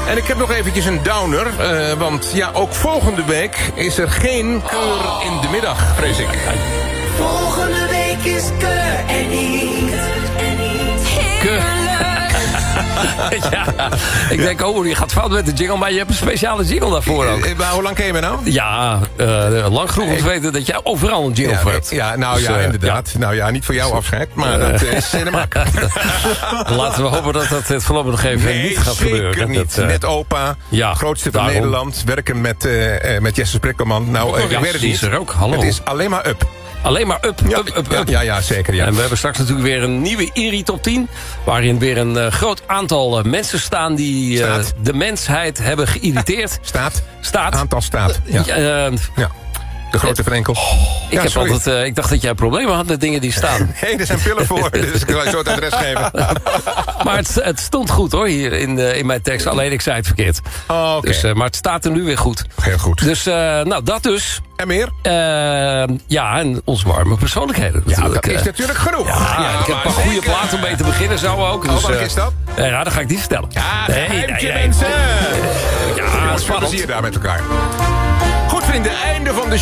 En ik heb nog eventjes een downer. Want ja, ook volgende week is er geen Keur in de middag, vrees ik. Volgende week is Keur en niet. Ja, ik denk, je gaat fout met de jingle, maar je hebt een speciale jingle daarvoor ook. Hoe lang ken je me nou? Ja, lang genoeg om te weten dat jij overal een jingle voor hebt. Ja, nou dus, ja, inderdaad. Ja. Nou ja, niet voor jou afscheid, maar dat is helemaal. Laten we hopen dat het voorlopig nog even niet gaat gebeuren. Zeker niet. Net opa, grootste van Nederland, werken met Jesse Sprikkelman. Nou, ik weet het niet. Is er ook, hallo. Het is alleen maar up. Alleen maar up. Ja, zeker. Ja. En we hebben straks natuurlijk weer een nieuwe IRI Top 10... waarin weer een groot aantal mensen staan... die de mensheid hebben geïrriteerd. Staat. Aantal staat. Ja. De grote Van Enkel. Ik dacht dat jij problemen had met dingen die staan. Nee, er zijn pillen voor. Dus ik wil je zo het adres geven. Maar het stond goed hoor, hier in mijn tekst. Alleen ik zei het verkeerd. Oh, okay. Dus, maar het staat er nu weer goed. Heel goed. Dus dat dus. En meer? Ja, en onze warme persoonlijkheden. Ja, dat is natuurlijk genoeg. Ja, ik heb een goede plaat om mee te beginnen zo ook. Dus, wat is dat? Ja, dat ga ik niet vertellen. Ja, geheimtje mensen. Ja, spannend. Zie je daar met elkaar. Goed vrienden, einde van de